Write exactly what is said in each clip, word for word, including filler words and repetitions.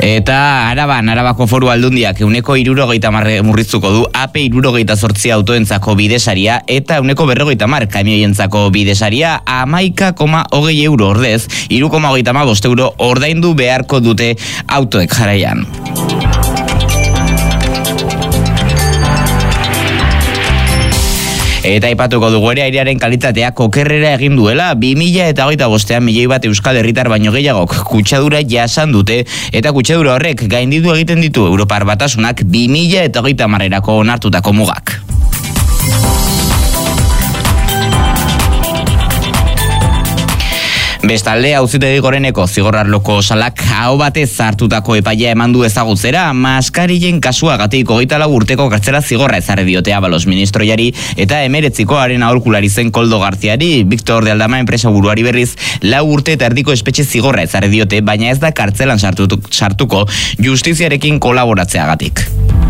Eta Araban, Arabako Foru Aldundiak euneko hirurogeita hamar murriztuko du A P hirurogeita zortzi autoentzako bidesaria eta euneko berrogeita hamar kamioientzako bidesaria hamaika koma hogei euro ordez, hiru koma hogeita hamabost euro ordaindu beharko dute autoek jarraian. Eta aipatuko dugu ere airearen kalitateak okerrera egin duela, bi mila hogeita bostean milioi bat euskal herritar baino gehiagok kutsadura jasan dute, eta kutsadura horrek gainditu egiten ditu Europar Batasunak bi mila hogeita hamarerako onartutako mugak. Bestalde, auzitegi goreneko zigorrarloko salak aho batez hartutako epaia eman du ezagutzera, maskarillen kasuagatik hogeita lau urteko kartzela zigorra ezarri diote Abalos ministroiari eta hemeretzikoaren aholkulari zen Koldo Garziari. Victor de Aldama enpresa buruari berriz lau urte eta erdiko espetxe zigorra ezarri diote, baina ez da kartzelan sartuko justiziarekin kolaboratzeagatik.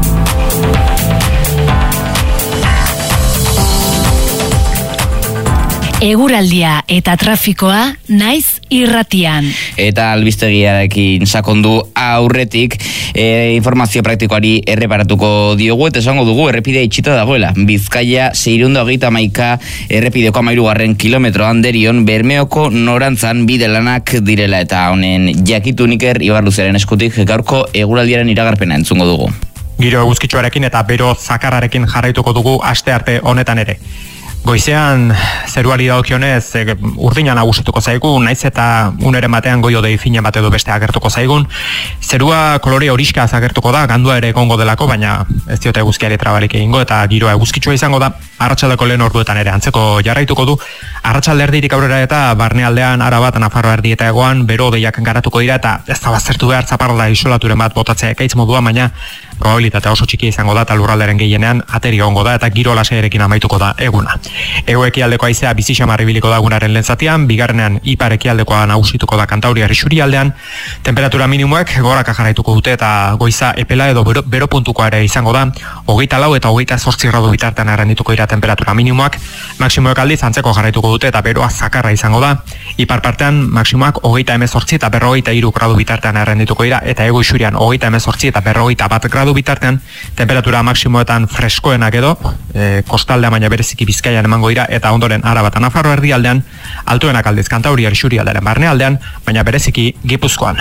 Eguraldia eta trafikoa naiz irratian. Eta albistegiarekin sakondu aurretik e, informazio praktikoari erreparatuko diogu eta esango dugu errepidea itxita dagoela. Bizkaia seiehun eta hogeita hamaika errepideko hamahirugarren kilometroan derion Bermeoko norantzan bide lanak direla eta honen jakitunik er Ibarluzearen eskutik gaurko eguraldiaren iragarpena entzungo dugu. Giro eguzkitsuarekin eta bero zakarrarekin jarraituko dugu aste arte honetan ere. Goizean zeruari dagokionez e, urdina nagusituko zaigu, naiz eta uneren batean goio dei fina bat edo beste agertuko zaigun. Zerua kolore horiskaz agertuko da, gandua ere egongo delako, baina ez diote eguzkiari trabalik egingo eta giroa eguzkitsua izango da, arratsaldeko lehen orduetan ere antzeko jarraituko du. Arratsalde erdirik aurrera eta barnealdean Araba eta Nafarroa erdi eta egoan bero deiak garatuko dira eta ez da baztertu behar zaparrada isolaturen bat botatzea ekaitz modua, baina probabilitatea oso txiki izango da eta lurralderen gehienean ateri egongo da eta giro lasaiarekin amaituko da eguna. Hego ekialdeko haizea bizi xamar ibiliko da egunaren lehen zatian, bigarrenean ipar ekialdekoa nagusituko da Kantauriar isurialdean, temperatura minimoek goraka jarraituko dute eta goiza epela edo bero, bero puntukoa ere izango da, hogeita lau eta hogeita zortzi gradu bitartean errendituko dira temperatura minimoak, maksimoek aldiz antzeko jarraituko dute eta beroa zakarra izango da, ipar partean maksimoak hogeita hemezortzi eta berrogeita hiru gradu bitartean errendituko dira eta hego isurian hogeita hemezortzi eta berrogeita bat gradu bitartean, temperatura maksimoetan freskoenak edo, e, kostaldea baina bereziki Bizkaian emango dira eta ondoren Araba eta Nafarroa erdialdean, altuenak aldiz Kantauriar isurialdearen barnealdean, baina bereziki Gipuzkoan.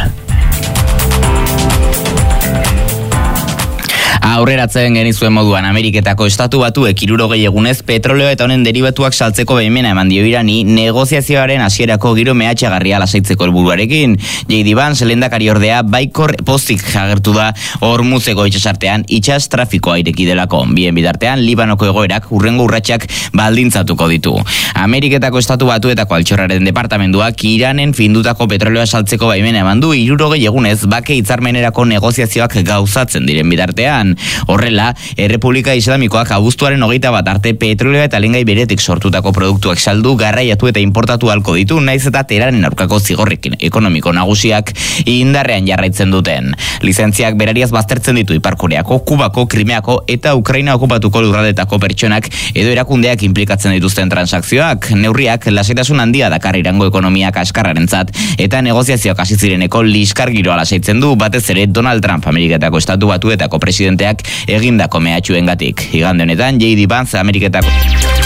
Aurreratzen genizuen moduan Ameriketako estatu batuek hirurogei egunez petroleo eta honen deribatuak saltzeko baimena eman dio Irani negoziazioaren hasierako giro mehatxagarria lasaitzeko helburuarekin. J D Vance lehendakari ordea baikor pozik agertu da Hormuzeko itsasartean itsas trafikoa ireki delako. Bien bitartean Libanoko egoerak hurrengo urratsak baldintzatuko ditu. Ameriketako estatu batuetako altxorraren departamenduak Iranen findutako petroleoa saltzeko baimena eman du hirurogei egunez bake hitzarmenerako negoziazioak gauzatzen diren bitartean. Horrela, Errepublika Islamikoak abuztuaren hogeita bat arte petrolea eta lengai beretik sortutako produktuak saldu, garraiatu eta importatu halko ditu, naiz eta Teheranen aurkako zigorrekin ekonomiko nagusiak indarrean jarraitzen duten. Lizentziak berariaz baztertzen ditu Ipar Koreako, Kubako, Krimeako eta Ukraina okupatuko lurraldetako pertsonak edo erakundeak inplikatzen dituzten transakzioak. Neurriak lasaitasun handia dakar Irango ekonomia kaskarrarentzat eta negoziazioak hasi zireneko liskar giroa lasaitzen du, batez ere Donald Trump Ameriketako estatu batuetako presidenteak egindako mehatxuengatik. Igande honetan J D Vance Ameriketako